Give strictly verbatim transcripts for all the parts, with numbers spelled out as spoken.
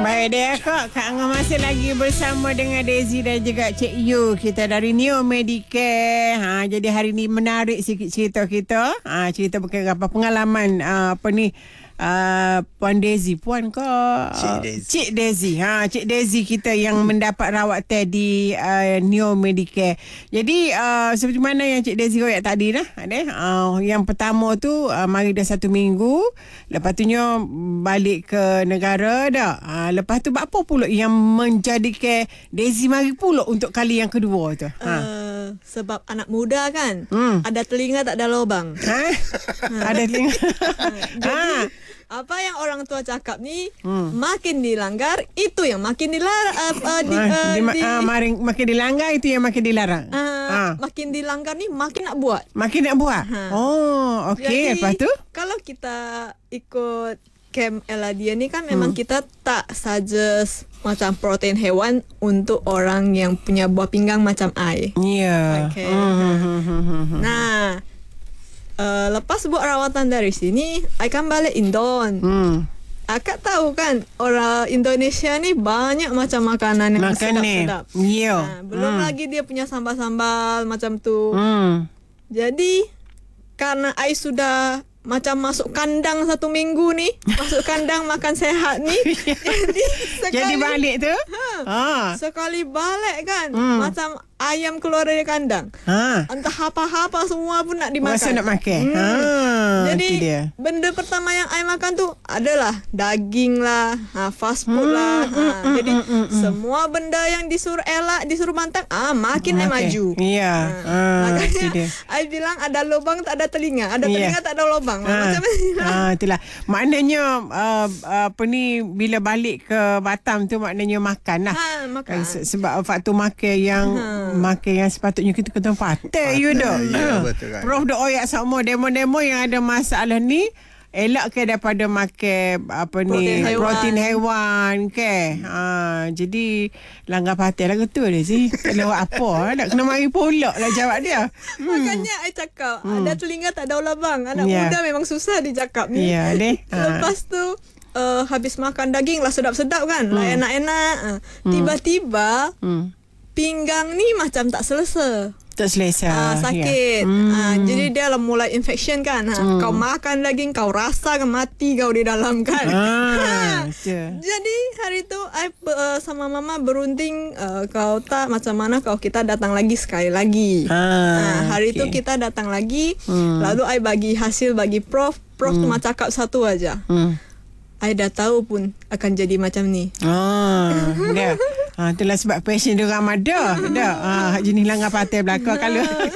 Baik dia kak, Kak Angah masih lagi bersama dengan Daisy dan juga Cik Yu. Kita dari Neo Medicare. Ha, jadi hari ni menarik sikit cerita kita. Ha, cerita berkaitan apa pengalaman uh, apa ni uh, Puan Daisy. Puan ke? Cik Daisy. Cik Daisy. Ha, Cik Daisy kita yang mendapat rawatan di uh, Neo Medicare. Jadi uh, seperti mana yang Cik Daisy royak tadi dah. Uh, yang pertama tu uh, mari dah satu minggu. Lepas tu nya balik ke negara dah. Ha, lepas tu apa pula yang menjadikan Daisy mari pula untuk kali yang kedua tu? Ha. Uh, sebab anak muda kan. Hmm. Ada telinga tak ada lubang. Ha? Ada telinga. Jadi apa yang orang tua cakap ni hmm. makin dilanggar, itu yang makin dilarang. Uh, uh, di, uh, di, di, uh, maring, makin dilanggar, itu yang makin dilarang. uh, ha. Makin dilanggar ni makin nak buat. Makin nak buat. Ha. Oh, okey. Lepas tu? Kalau kita ikut Camp Eladia ni kan memang hmm. kita tak suggest macam protein hewan untuk orang yang punya buah pinggang macam I. Ya. Yeah. Okay. Hmm. Nah, uh, lepas buat rawatan dari sini, I kan balik Indon. Hmm. Akak tahu kan orang Indonesia ni banyak macam makanan yang sedap-sedap. Ya. Nah, belum hmm. lagi dia punya sambal-sambal macam tu. Hmm. Jadi karena I sudah macam masuk kandang satu minggu ni, masuk kandang makan sehat ni. jadi sekali, jadi balik tu? Ha, Ha. Sekali balik kan, Hmm. macam ayam keluar dari kandang. Ha. Entah apa-apa semua pun nak dimakan. Rasa nak makan. Hmm. Ha. Jadi Itu dia. benda pertama yang I makan tu adalah daging lah, ha, fast food Hmm, lah. Ha, hmm, hmm, jadi hmm, hmm, hmm. semua benda yang disuruh elak, disuruh bantang, ah makin okay. maju. Ya. Ha. Ha. Makanya Itu dia. I bilang ada lubang tak ada telinga, ada Ya. telinga tak ada lubang. Ha. Macam mana? Ha, itulah. Maknanya uh, apa ni bila balik ke Batam tu maknanya makan lah. Ha, makan. Se- sebab faktor makan yang Ha. makan yang sepatutnya kita kena patah you dah. Ya, betul kan. Prof dah oyak sama demo-demo yang ada masalah ni elak ke daripada makan apa ni Protein haiwan. protein haiwan ke. Ha, jadi langgar patah lah betul dia sih. Lewat apa nak kena mari pula lah jawab dia. Hmm. Makanya I cakap hmm. ada telinga tak ada lubang. Anak Ya. muda memang susah dicakap ni. Ya deh. Ha. Lepas tu uh, habis makan daging lah sedap-sedap kan. Hmm. Lah enak-enak. Uh, tiba-tiba Hmm. pinggang ni macam tak selesa. Tak selesa. Ah, sakit. Ya. Hmm. Ah, jadi dia lah mulai infection kan. Ha. Hmm. Kau makan daging, kau rasa kan mati kau di dalam kan. Ah, ha. betul. Jadi hari tu I uh, sama mama berunding uh, kau tak macam mana kau kita datang lagi sekali lagi. Ah, Ha, hari okay. tu kita datang lagi. Hmm. Lalu I bagi hasil bagi prof. Prof Hmm. cuma cakap satu aja. Hmm. I dah tahu pun akan jadi macam ni. Ah, dah. Ah, itulah sebab passion dia orang ada. Dah. Ah, jenis langgar patah belakang kalau.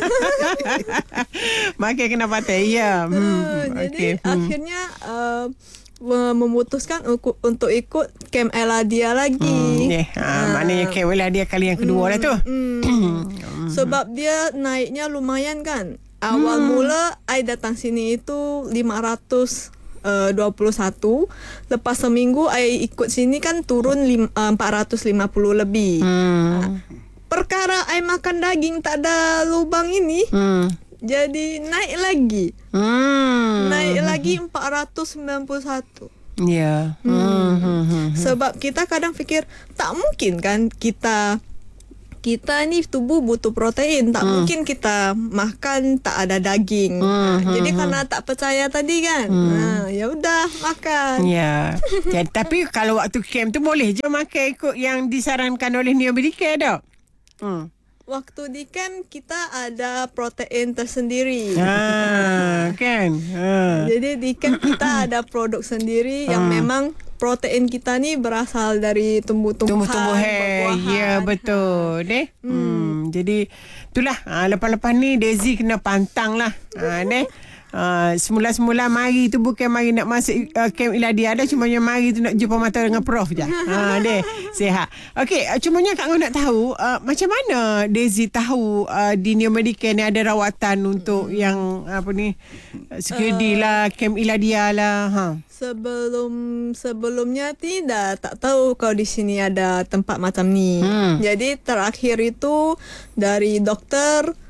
Makin kena patah. Ya. Hmm. Uh, jadi Okay. Hmm. akhirnya uh, memutuskan untuk, untuk ikut Camp Eladia lagi. Hmm, yeah. ah, maknanya camp lah dia kali yang kedua lah tu. Hmm. Sebab dia naiknya lumayan kan. Awal Hmm. mula I datang sini itu lima ratus dua puluh satu. Lepas seminggu I ikut sini kan turun lim, uh, empat ratus lima puluh lebih. Hmm. Perkara I makan daging tak ada lubang ini, Hmm. jadi naik lagi. Hmm. Naik lagi empat ratus sembilan puluh satu. Ya. Hmm. Hmm. Hmm. Sebab kita kadang fikir tak mungkin kan kita kita ni tubuh butuh protein, tak Hmm. mungkin kita makan tak ada daging. Hmm, Ha, jadi hmm, karena tak percaya tadi kan. Hmm. Ha, ya udah makan. Ya. Jadi, tapi kalau waktu camp tu boleh je makan ikut yang disarankan oleh Neo Medicare dah. Hmm. Waktu di camp kita ada protein tersendiri. Ha, kan? Ha. Jadi di camp kita ada produk sendiri yang Hmm. memang protein kita ni berasal dari tumbuh-tumbuhan, Tumbuh-tumbuhan. buah-buahan. Ya, betul. Deh. Hmm. hmm. Jadi, itulah. Ha, lepas-lepas ni, Daisy kena pantang lah. Ha, deh. Uh, semula-semula mari tu bukan mari nak masuk uh, Camp Eladia dah, cumanya mari tu nak jumpa mata dengan prof je. Ha, deh. Sihat. Okey, uh, cumanya Kak Ngah nak tahu uh, macam mana Daisy tahu uh, di Neo Medicare ni ada rawatan untuk hmm. yang apa ni uh, security uh, lah, Camp Eladia lah. Ha. Sebelum sebelumnya tidak tak tahu kalau di sini ada tempat macam ni. Hmm. Jadi terakhir itu dari dokter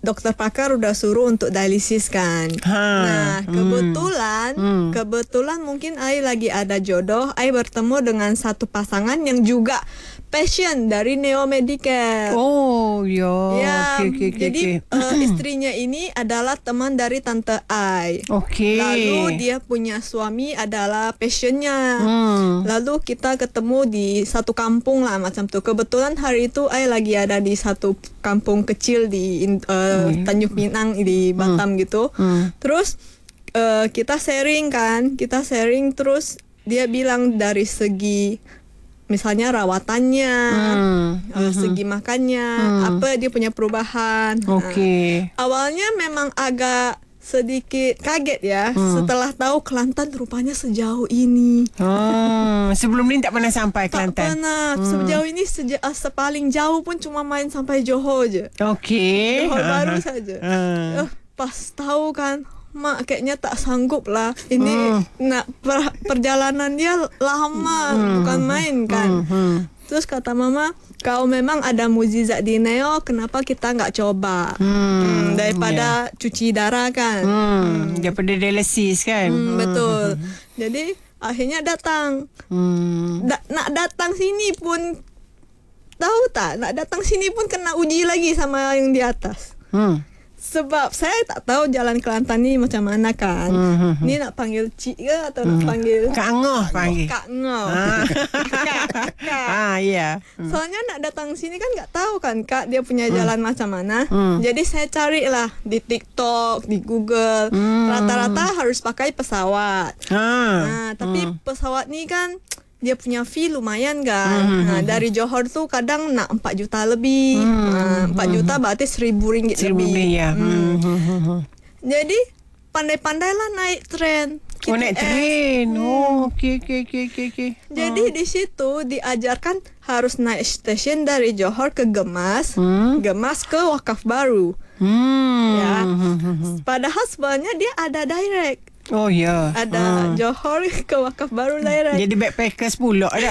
dokter pakar udah suruh untuk dialisis kan. Ha. Nah, kebetulan Hmm. kebetulan mungkin Ai lagi ada jodoh, Ai bertemu dengan satu pasangan yang juga passion dari Neo Medicare. Oh, ya. Ya, Okey, okey, okey, jadi okey. uh, istrinya ini adalah teman dari tante Ai. Okey. Lalu dia punya suami adalah passionnya. Hmm. Lalu kita ketemu di satu kampung lah macam tu. Kebetulan hari itu Ai lagi ada di satu kampung kecil di uh, Tanjung Pinang di Batam gitu. Hmm. Terus uh, kita sharing kan, kita sharing terus dia bilang dari segi misalnya rawatannya, Hmm. uh, segi makannya, apa dia punya perubahan. Okey. Nah, awalnya memang agak sedikit kaget ya setelah tahu Kelantan rupanya sejauh ini. Hmm. Sebelum ni tak pernah sampai Tak Kelantan. pernah. Sejauh ini seja, uh, sepaling jauh pun cuma main sampai Johor je. Okey. Johor baru Aha. saja. Ah. Uh, pas tahu kan, mak kayaknya tak sanggup lah. Ini Hmm. nak per, perjalanan dia lama, bukan main kan. Hmm. Terus kata mama, kau memang ada mukjizat di Neo, kenapa kita nggak coba? Hmm. Hmm, daripada cuci darah kan. Hmm. Daripada dialisis kan. Hmm, betul. Jadi akhirnya datang. Hmm. Da- nak datang sini pun tahu tak? Nak datang sini pun kena uji lagi sama yang di atas. Hmm. Sebab saya tak tahu jalan Kelantan ni macam mana kan. Hmm. Ni nak panggil cik ke atau nak panggil Kak Ngoh panggil. Kak Ngoh. Ah. Kak, Kak. Ah, ya. Soalnya nak datang sini kan nggak tahu kan Kak dia punya jalan macam mana. Hmm. Jadi saya carilah di TikTok, di Google. Hmm. Rata-rata harus pakai pesawat. Ha. Nah, tapi pesawat ni kan dia punya fee lumayan kan. Nah, dari Johor tu kadang nak empat juta lebih. Nah, empat juta berarti seribu ringgit Seribu lebih. ni ya. Hmm. Hmm. Hmm. Hmm. Jadi pandai-pandailah naik tren. Oh, naik K T S. train. Oh, okey, okey, okey, okey, okey. Jadi di situ diajarkan harus naik stesen dari Johor ke Gemas, Hmm. Gemas ke Wakaf Baru. Hmm. Ya. Hmm, hmm, hmm. Padahal sebenarnya dia ada direct. Oh, ya. Ada Johor ke Wakaf Baru direct. Jadi backpackers pula tak?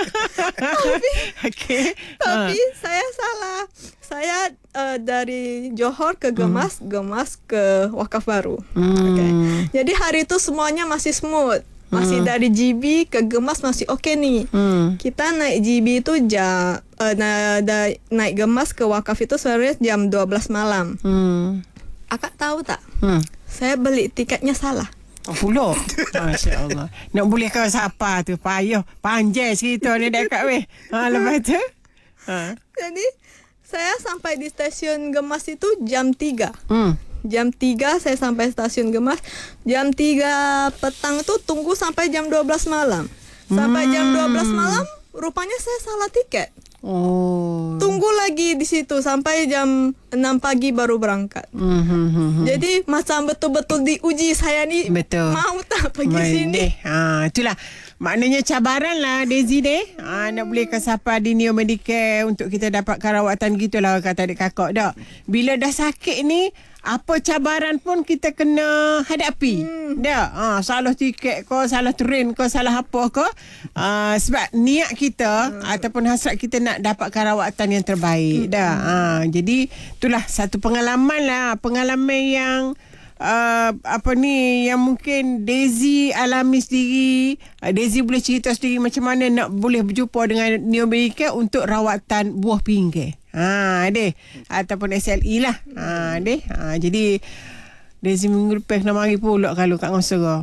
Okey. Tapi saya salah. Saya uh, dari Johor ke Gemas, Gemas ke Wakaf Baru. Hmm. Okay. Jadi hari itu semuanya masih smooth. Masih dari G B ke Gemas masih okey nih. Hmm. Kita naik G B itu jam uh, na, da, naik Gemas ke Wakaf itu sebenarnya jam dua belas malam. Hmm. Akak tahu tak? Hmm. Saya beli tiketnya salah. Oh, pula. Masya Allah. Nak boleh kau siapa tu? Payah. Panjang cerita ni dekat weh. Ha, lepas tu? Ha. Jadi saya sampai di stasiun Gemas itu jam tiga. Hmm. Jam tiga saya sampai stasiun Gemas. Jam tiga petang itu tunggu sampai jam dua belas malam. Sampai jam dua belas malam rupanya saya salah tiket. Oh. Tunggu lagi di situ sampai jam enam pagi baru berangkat. Hmm, hmm, hmm, hmm. Jadi macam betul-betul diuji saya ni. Betul. Mau tak pergi Main sini? deh. Ha, itulah. Maknanya cabaran lah Daisy deh. Ha, nak boleh ke siapa di Neo Medicare untuk kita dapatkan rawatan gitulah kata adik kakak dah. Bila dah sakit ni, apa cabaran pun kita kena hadapi. Hmm. Dah. Ha, salah tiket ke, salah train ke, salah apa ke. Ha, sebab niat kita hmm. ataupun hasrat kita nak dapatkan rawatan yang terbaik. Hmm. Dah. Ha, jadi itulah satu pengalaman lah. Pengalaman yang Uh, apa ni yang mungkin Daisy alami sendiri. uh, Daisy boleh cerita sendiri macam mana nak boleh berjumpa dengan Neo Medicare untuk rawatan buah pinggir. Ha deh ataupun S L E lah. Ha deh. Ha jadi Daisy minggu lepas nak mari pula kalau kat Ngosera.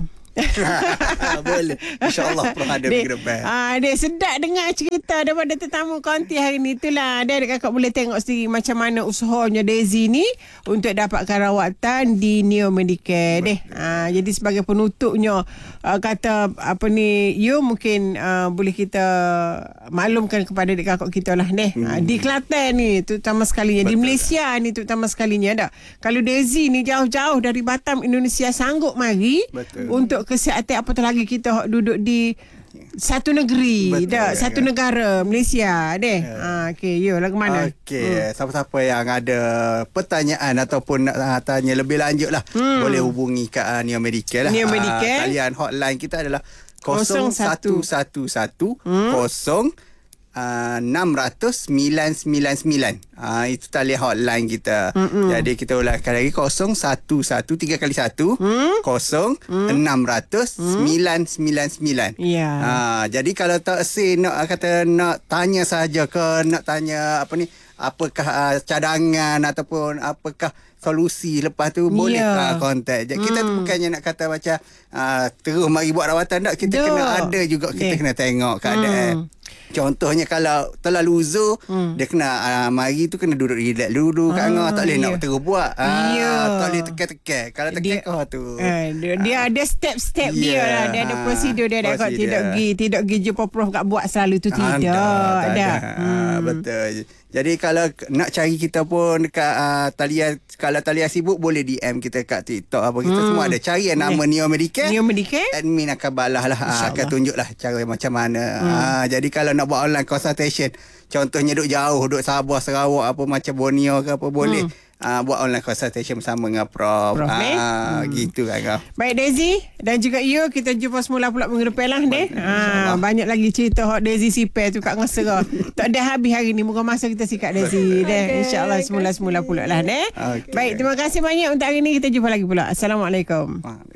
Boleh. InsyaAllah pernah ada minggu depan. Ah, dia sedap dengar cerita daripada tetamu konti hari ni. Itulah dia kakak boleh tengok sendiri macam mana usahanya Daisy ni untuk dapatkan rawatan di Neo Medicare deh. Ah, jadi sebagai penutupnya uh, kata apa ni, you mungkin uh, boleh kita maklumkan kepada adik kakak kita lah deh. Hmm. Ah, di Kelantan ni terutama sekalinya. Betul. Di Malaysia ni terutama sekalinya dah. Kalau Daisy ni jauh-jauh dari Batam Indonesia sanggup mari. Betul. Untuk kesihatan apatah lagi kita duduk di satu negeri. Betul, dah ya, satu ya. negara Malaysia deh. Ya. Ha okey, yo lagu mana? Okey, hmm. siapa-siapa yang ada pertanyaan ataupun nak uh, tanya lebih lanjut lah, hmm. boleh hubungi kat uh, Neo Medicare lah. Neo Medicare. Uh, talian hotline kita adalah kosong satu satu satu kosong Uh, enam kosong sembilan sembilan sembilan. Uh, itu talian hotline kita. Mm-mm. Jadi kita ulangkan lagi kosong satu satu tiga kali satu mm? kosong enam kosong sembilan sembilan sembilan. Ya. Uh, jadi kalau tak say nak kata nak tanya saja ke nak tanya apa ni apakah uh, cadangan ataupun apakah solusi lepas tu yeah. boleh uh, kontak. Kita hmm. tu bukannya nak kata macam uh, terus mari buat rawatan tak. Kita Duh. kena ada juga kita yeah. kena tengok keadaan. Hmm. Contohnya kalau terlalu uzur hmm. dia kena uh, mari tu kena duduk relax dulu kat ngah, tak boleh yeah. nak terus buat. Ah yeah. tak boleh tekan-tekan. Kalau tekan kau tu. Uh, dia, dia ada step-step yeah. dia lah. Dia ada prosedur dia dah. Tidak pergi tidak pergi jumpa prof kat buat selalu tu tidak. Tak ada. Hmm. Ah, betul. Jadi kalau nak cari kita pun dekat uh, talian, kalau talian sibuk boleh D M kita kat TikTok apa kita hmm. semua ada. Cari yang nama Neo Medicare. Neo Medicare. Admin akan balas lah, uh, akan tunjuklah cara macam mana. Hmm. Uh, jadi kalau nak buat online consultation, contohnya duduk jauh, duduk Sabah, Sarawak apa macam Borneo ke apa boleh. Hmm. Uh, buat online consultation bersama dengan Prof. Prof uh, hmm. Gitu kan. Kau. Baik Daisy dan juga you, kita jumpa semula pula minggu depan lah deh. Ha, banyak lagi cerita hot Daisy sipir tu kat Ngasara. Tak ada habis hari ni. Moga masa kita sikat Daisy deh. Okay, InsyaAllah semula-semula pula lah deh. Okay. Baik, terima kasih banyak untuk hari ni. Kita jumpa lagi pula. Assalamualaikum.